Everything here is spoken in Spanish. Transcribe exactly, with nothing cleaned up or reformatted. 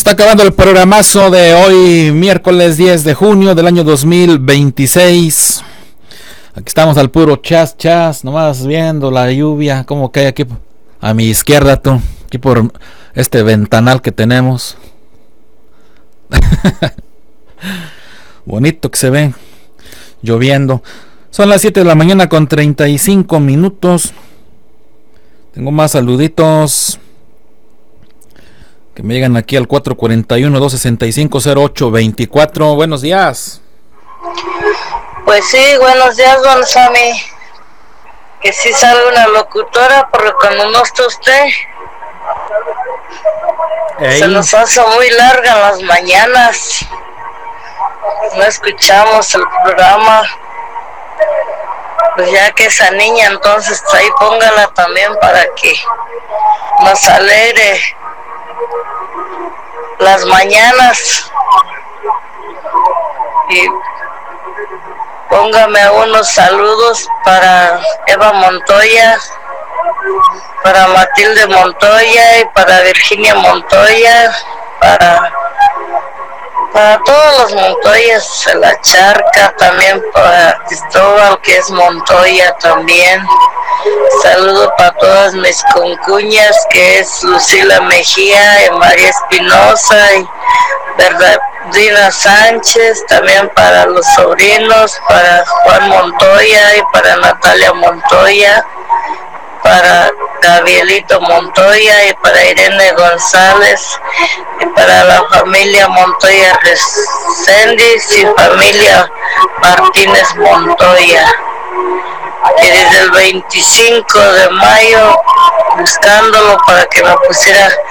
está acabando el programazo de hoy, miércoles diez de junio del año dos mil veintiséis. Aquí estamos al puro chas chas, nomás viendo la lluvia, como cae aquí a mi izquierda, tú, aquí por este ventanal que tenemos. Bonito que se ve, lloviendo. Son las siete de la mañana con treinta y cinco minutos. Tengo más saluditos que me llegan aquí al cuatro cuatro uno, dos seis cinco, cero ocho dos cuatro. Buenos días. Pues sí, buenos días, don Sammy. Que sí salga una locutora, porque cuando no está usted, Ey. se nos hace muy larga en las mañanas. No escuchamos el programa. Pues ya que esa niña, entonces ahí póngala también para que nos alegre las mañanas. Y póngame unos saludos para Eva Montoya, para Matilde Montoya y para Virginia Montoya, para para todos los Montoyas, la Charca, también para Cristóbal, que es Montoya también. Saludo para todas mis concuñas, que es Lucila Mejía y María Espinosa y Bernardina Sánchez, también para los sobrinos, para Juan Montoya y para Natalia Montoya, para Gabrielito Montoya y para Irene González y para la familia Montoya Reséndiz y familia Martínez Montoya. Y desde el veinticinco de mayo buscándolo para que me pusiera